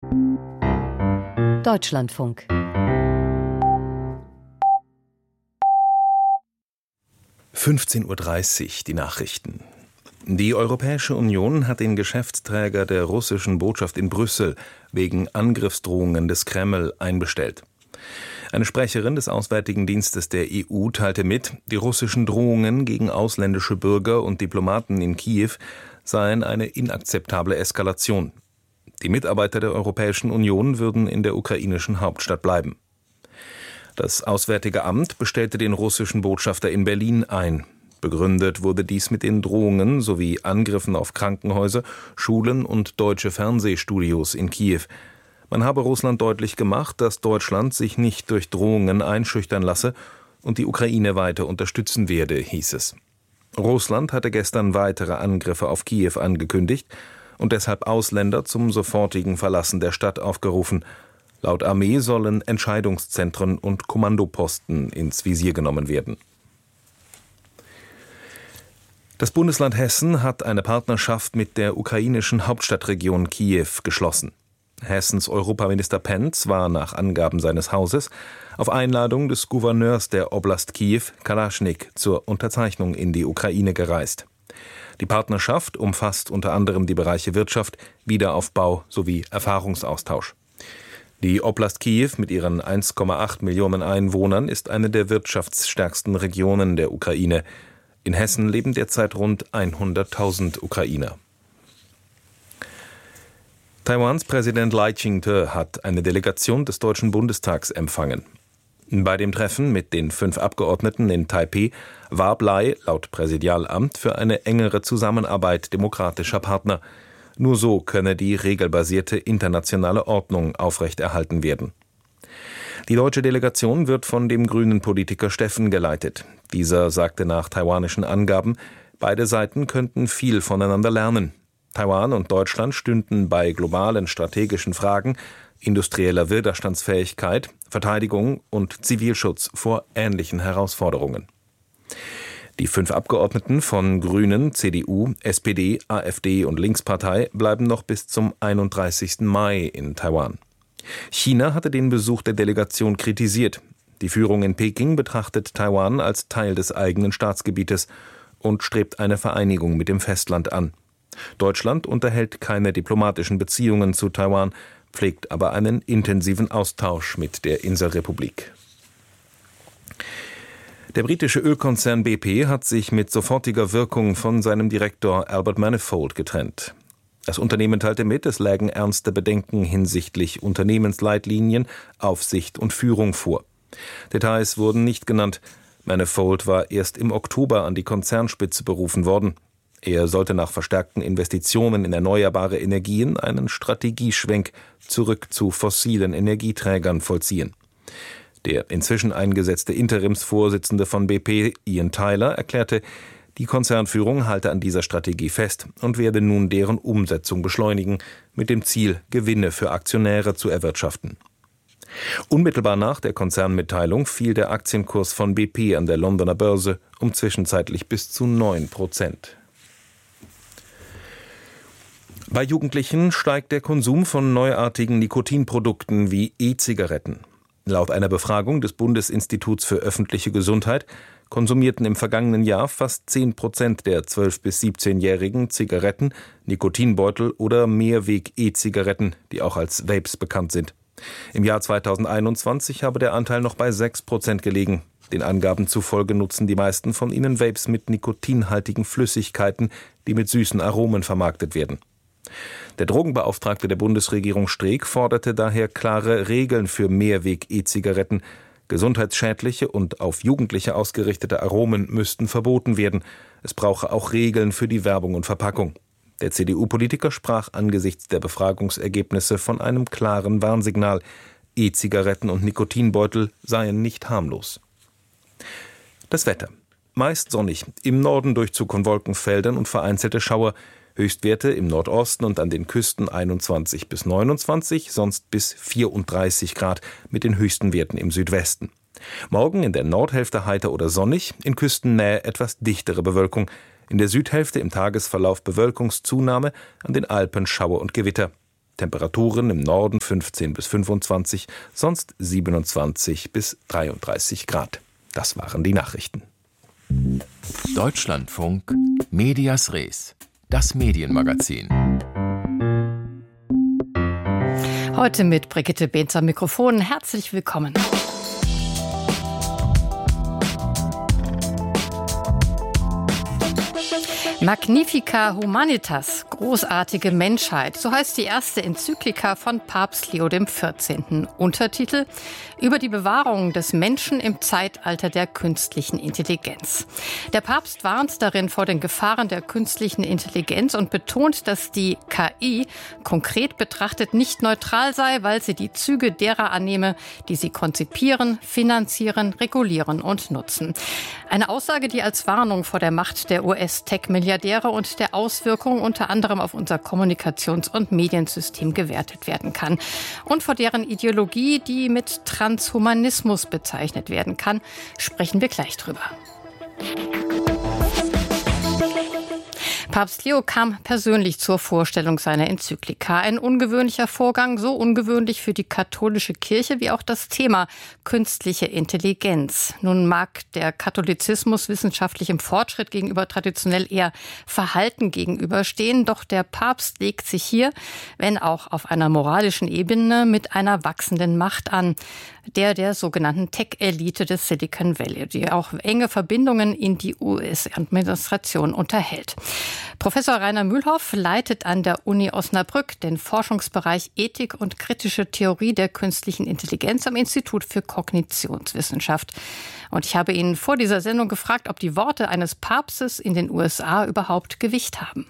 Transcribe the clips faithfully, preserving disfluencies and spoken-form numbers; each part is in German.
Deutschlandfunk. fünfzehn Uhr dreißig, die Nachrichten. Die Europäische Union hat den Geschäftsträger der russischen Botschaft in Brüssel wegen Angriffsdrohungen des Kreml einbestellt. Eine Sprecherin des Auswärtigen Dienstes der E U teilte mit, die russischen Drohungen gegen ausländische Bürger und Diplomaten in Kiew seien eine inakzeptable Eskalation. Die Mitarbeiter der Europäischen Union würden in der ukrainischen Hauptstadt bleiben. Das Auswärtige Amt bestellte den russischen Botschafter in Berlin ein. Begründet wurde dies mit den Drohungen sowie Angriffen auf Krankenhäuser, Schulen und deutsche Fernsehstudios in Kiew. Man habe Russland deutlich gemacht, dass Deutschland sich nicht durch Drohungen einschüchtern lasse und die Ukraine weiter unterstützen werde, hieß es. Russland hatte gestern weitere Angriffe auf Kiew angekündigt und deshalb Ausländer zum sofortigen Verlassen der Stadt aufgerufen. Laut Armee sollen Entscheidungszentren und Kommandoposten ins Visier genommen werden. Das Bundesland Hessen hat eine Partnerschaft mit der ukrainischen Hauptstadtregion Kiew geschlossen. Hessens Europaminister Pentz war nach Angaben seines Hauses auf Einladung des Gouverneurs der Oblast Kiew, Kalaschnik, zur Unterzeichnung in die Ukraine gereist. Die Partnerschaft umfasst unter anderem die Bereiche Wirtschaft, Wiederaufbau sowie Erfahrungsaustausch. Die Oblast Kiew mit ihren eins Komma acht Millionen Einwohnern ist eine der wirtschaftsstärksten Regionen der Ukraine. In Hessen leben derzeit rund hunderttausend Ukrainer. Taiwans Präsident Lai Ching-te hat eine Delegation des Deutschen Bundestags empfangen. Bei dem Treffen mit den fünf Abgeordneten in Taipeh warb Lai laut Präsidialamt für eine engere Zusammenarbeit demokratischer Partner. Nur so könne die regelbasierte internationale Ordnung aufrechterhalten werden. Die deutsche Delegation wird von dem grünen Politiker Steffen geleitet. Dieser sagte nach taiwanischen Angaben, beide Seiten könnten viel voneinander lernen. Taiwan und Deutschland stünden bei globalen strategischen Fragen, industrieller Widerstandsfähigkeit, Verteidigung und Zivilschutz vor ähnlichen Herausforderungen. Die fünf Abgeordneten von Grünen, C D U, S P D, AfD und Linkspartei bleiben noch bis zum einunddreißigsten Mai in Taiwan. China hatte den Besuch der Delegation kritisiert. Die Führung in Peking betrachtet Taiwan als Teil des eigenen Staatsgebietes und strebt eine Vereinigung mit dem Festland an. Deutschland unterhält keine diplomatischen Beziehungen zu Taiwan, pflegt aber einen intensiven Austausch mit der Inselrepublik. Der britische Ölkonzern B P hat sich mit sofortiger Wirkung von seinem Direktor Albert Manifold getrennt. Das Unternehmen teilte mit, es lägen ernste Bedenken hinsichtlich Unternehmensleitlinien, Aufsicht und Führung vor. Details wurden nicht genannt. Manifold war erst im Oktober an die Konzernspitze berufen worden. Er sollte nach verstärkten Investitionen in erneuerbare Energien einen Strategieschwenk zurück zu fossilen Energieträgern vollziehen. Der inzwischen eingesetzte Interimsvorsitzende von B P, Ian Tyler, erklärte, die Konzernführung halte an dieser Strategie fest und werde nun deren Umsetzung beschleunigen, mit dem Ziel, Gewinne für Aktionäre zu erwirtschaften. Unmittelbar nach der Konzernmitteilung fiel der Aktienkurs von B P an der Londoner Börse um zwischenzeitlich bis zu neun Prozent. Bei Jugendlichen steigt der Konsum von neuartigen Nikotinprodukten wie E-Zigaretten. Laut einer Befragung des Bundesinstituts für öffentliche Gesundheit konsumierten im vergangenen Jahr fast zehn Prozent der zwölf- bis siebzehnjährigen Zigaretten, Nikotinbeutel oder Mehrweg-E-Zigaretten, die auch als Vapes bekannt sind. Im Jahr zweitausendeinundzwanzig habe der Anteil noch bei sechs Prozent gelegen. Den Angaben zufolge nutzen die meisten von ihnen Vapes mit nikotinhaltigen Flüssigkeiten, die mit süßen Aromen vermarktet werden. Der Drogenbeauftragte der Bundesregierung Streeck forderte daher klare Regeln für Mehrweg-E-Zigaretten. Gesundheitsschädliche und auf Jugendliche ausgerichtete Aromen müssten verboten werden. Es brauche auch Regeln für die Werbung und Verpackung. Der C D U-Politiker sprach angesichts der Befragungsergebnisse von einem klaren Warnsignal. E-Zigaretten und Nikotinbeutel seien nicht harmlos. Das Wetter. Meist sonnig, im Norden Durchzug von Wolkenfeldern und vereinzelte Schauer. Höchstwerte im Nordosten und an den Küsten einundzwanzig bis neunundzwanzig, sonst bis vierunddreißig Grad mit den höchsten Werten im Südwesten. Morgen in der Nordhälfte heiter oder sonnig, in Küstennähe etwas dichtere Bewölkung. In der Südhälfte im Tagesverlauf Bewölkungszunahme, an den Alpen Schauer und Gewitter. Temperaturen im Norden fünfzehn bis fünfundzwanzig, sonst siebenundzwanzig bis dreiunddreißig Grad. Das waren die Nachrichten. Deutschlandfunk Medias Res, das Medienmagazin. Heute mit Brigitte Behnz am Mikrofon. Herzlich willkommen. Magnifica Humanitas, großartige Menschheit, so heißt die erste Enzyklika von Papst Leo der vierzehnte. Untertitel: Über die Bewahrung des Menschen im Zeitalter der künstlichen Intelligenz. Der Papst warnt darin vor den Gefahren der künstlichen Intelligenz und betont, dass die K I konkret betrachtet nicht neutral sei, weil sie die Züge derer annehme, die sie konzipieren, finanzieren, regulieren und nutzen. Eine Aussage, die als Warnung vor der Macht der U S-Tech-Milliardäre und der Auswirkungen unter anderem auf unser Kommunikations- und Mediensystem gewertet werden kann. Und vor deren Ideologie, die mit Transhumanismus bezeichnet werden kann, sprechen wir gleich drüber. Papst Leo kam persönlich zur Vorstellung seiner Enzyklika. Ein ungewöhnlicher Vorgang, so ungewöhnlich für die katholische Kirche wie auch das Thema künstliche Intelligenz. Nun mag der Katholizismus wissenschaftlichem Fortschritt gegenüber traditionell eher verhalten gegenüberstehen, doch der Papst legt sich hier, wenn auch auf einer moralischen Ebene, mit einer wachsenden Macht an, der der sogenannten Tech-Elite des Silicon Valley, die auch enge Verbindungen in die U S-Administration unterhält. Professor Rainer Mühlhoff leitet an der Uni Osnabrück den Forschungsbereich Ethik und kritische Theorie der künstlichen Intelligenz am Institut für Kognitionswissenschaft. Und ich habe ihn vor dieser Sendung gefragt, ob die Worte eines Papstes in den U S A überhaupt Gewicht haben.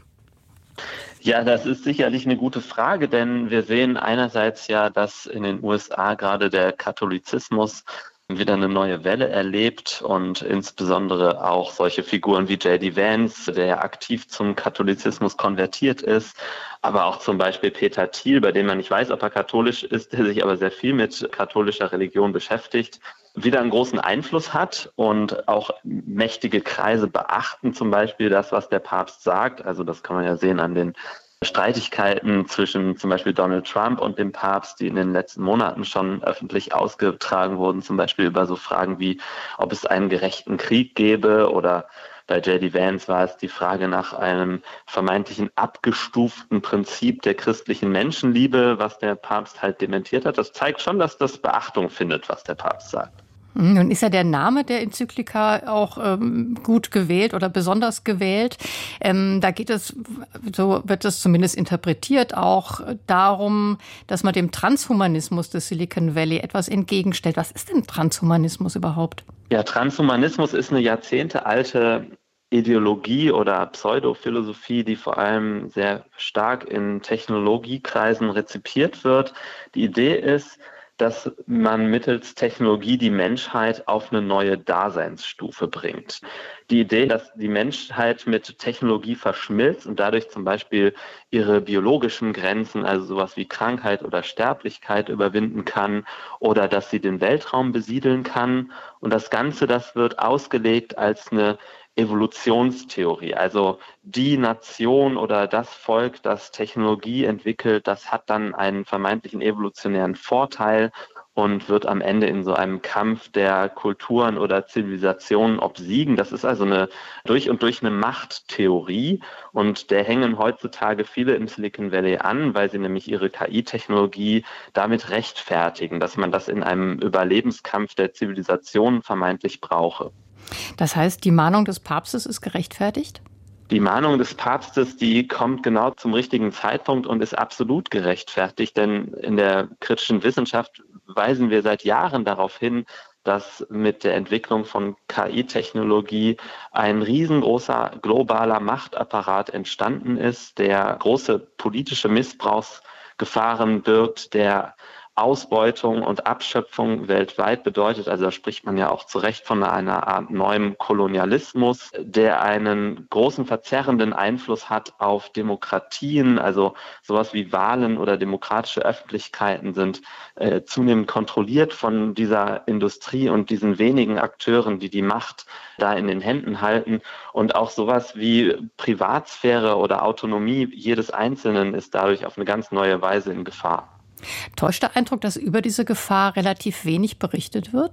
Ja, das ist sicherlich eine gute Frage, denn wir sehen einerseits ja, dass in den U S A gerade der Katholizismus wieder eine neue Welle erlebt und insbesondere auch solche Figuren wie J D Vance, der ja aktiv zum Katholizismus konvertiert ist, aber auch zum Beispiel Peter Thiel, bei dem man nicht weiß, ob er katholisch ist, der sich aber sehr viel mit katholischer Religion beschäftigt, wieder einen großen Einfluss hat und auch mächtige Kreise beachten zum Beispiel das, was der Papst sagt. Also das kann man ja sehen an den Streitigkeiten zwischen zum Beispiel Donald Trump und dem Papst, die in den letzten Monaten schon öffentlich ausgetragen wurden, zum Beispiel über so Fragen wie, ob es einen gerechten Krieg gäbe, oder bei J D Vance war es die Frage nach einem vermeintlichen abgestuften Prinzip der christlichen Menschenliebe, was der Papst halt dementiert hat. Das zeigt schon, dass das Beachtung findet, was der Papst sagt. Nun ist ja der Name der Enzyklika auch ähm, gut gewählt oder besonders gewählt. Ähm, da geht es, so wird es zumindest interpretiert, auch darum, dass man dem Transhumanismus des Silicon Valley etwas entgegenstellt. Was ist denn Transhumanismus überhaupt? Ja, Transhumanismus ist eine jahrzehntealte Ideologie oder Pseudophilosophie, die vor allem sehr stark in Technologiekreisen rezipiert wird. Die Idee ist, dass man mittels Technologie die Menschheit auf eine neue Daseinsstufe bringt. Die Idee, dass die Menschheit mit Technologie verschmilzt und dadurch zum Beispiel ihre biologischen Grenzen, also sowas wie Krankheit oder Sterblichkeit, überwinden kann, oder dass sie den Weltraum besiedeln kann. Und das Ganze, das wird ausgelegt als eine Evolutionstheorie. Also die Nation oder das Volk, das Technologie entwickelt, das hat dann einen vermeintlichen evolutionären Vorteil und wird am Ende in so einem Kampf der Kulturen oder Zivilisationen obsiegen. Das ist also eine durch und durch eine Machttheorie, und der hängen heutzutage viele im Silicon Valley an, weil sie nämlich ihre K I-Technologie damit rechtfertigen, dass man das in einem Überlebenskampf der Zivilisation vermeintlich brauche. Das heißt, die Mahnung des Papstes ist gerechtfertigt? Die Mahnung des Papstes, die kommt genau zum richtigen Zeitpunkt und ist absolut gerechtfertigt, denn in der kritischen Wissenschaft weisen wir seit Jahren darauf hin, dass mit der Entwicklung von K I-Technologie ein riesengroßer globaler Machtapparat entstanden ist, der große politische Missbrauchsgefahren birgt, der Ausbeutung und Abschöpfung weltweit bedeutet. Also da spricht man ja auch zu Recht von einer Art neuem Kolonialismus, der einen großen verzerrenden Einfluss hat auf Demokratien. Also sowas wie Wahlen oder demokratische Öffentlichkeiten sind äh, zunehmend kontrolliert von dieser Industrie und diesen wenigen Akteuren, die die Macht da in den Händen halten. Und auch sowas wie Privatsphäre oder Autonomie jedes Einzelnen ist dadurch auf eine ganz neue Weise in Gefahr. Täuscht der Eindruck, dass über diese Gefahr relativ wenig berichtet wird?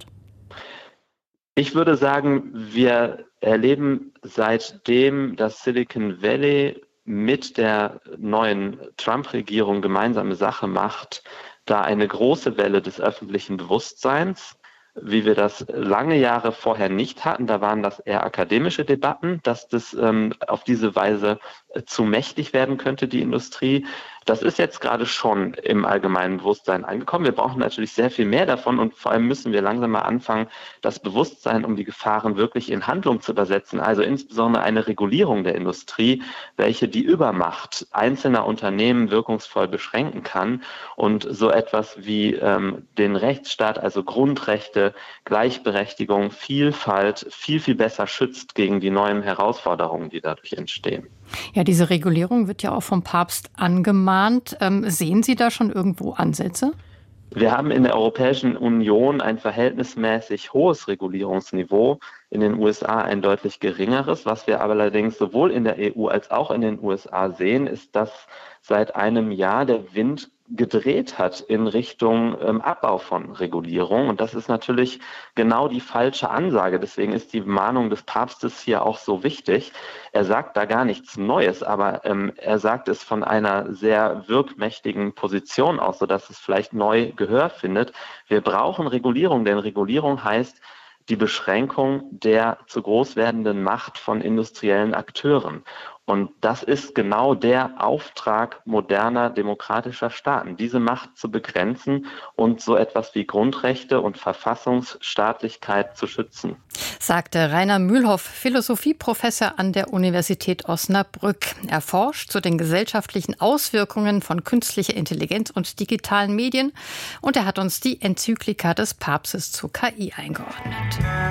Ich würde sagen, wir erleben seitdem das Silicon Valley mit der neuen Trump-Regierung gemeinsame Sache macht, da eine große Welle des öffentlichen Bewusstseins, wie wir das lange Jahre vorher nicht hatten. Da waren das eher akademische Debatten, dass das ähm, auf diese Weise äh, zu mächtig werden könnte, die Industrie. Das ist jetzt gerade schon im allgemeinen Bewusstsein angekommen. Wir brauchen natürlich sehr viel mehr davon und vor allem müssen wir langsam mal anfangen, das Bewusstsein um die Gefahren wirklich in Handlung zu übersetzen. Also insbesondere eine Regulierung der Industrie, welche die Übermacht einzelner Unternehmen wirkungsvoll beschränken kann und so etwas wie ähm, den Rechtsstaat, also Grundrechte, Gleichberechtigung, Vielfalt viel, viel besser schützt gegen die neuen Herausforderungen, die dadurch entstehen. Ja, diese Regulierung wird ja auch vom Papst angemahnt. Ähm, sehen Sie da schon irgendwo Ansätze? Wir haben in der Europäischen Union ein verhältnismäßig hohes Regulierungsniveau, in den U S A ein deutlich geringeres. Was wir aber allerdings sowohl in der E U als auch in den U S A sehen, ist, dass seit einem Jahr der Wind gedreht hat in Richtung ähm, Abbau von Regulierung. Und das ist natürlich genau die falsche Ansage. Deswegen ist die Mahnung des Papstes hier auch so wichtig. Er sagt da gar nichts Neues, aber ähm, er sagt es von einer sehr wirkmächtigen Position aus, sodass es vielleicht neu Gehör findet. Wir brauchen Regulierung, denn Regulierung heißt die Beschränkung der zu groß werdenden Macht von industriellen Akteuren. Und das ist genau der Auftrag moderner demokratischer Staaten, diese Macht zu begrenzen und so etwas wie Grundrechte und Verfassungsstaatlichkeit zu schützen. Sagte Rainer Mühlhoff, Philosophieprofessor an der Universität Osnabrück. Er forscht zu den gesellschaftlichen Auswirkungen von künstlicher Intelligenz und digitalen Medien und er hat uns die Enzyklika des Papstes zur K I eingeordnet.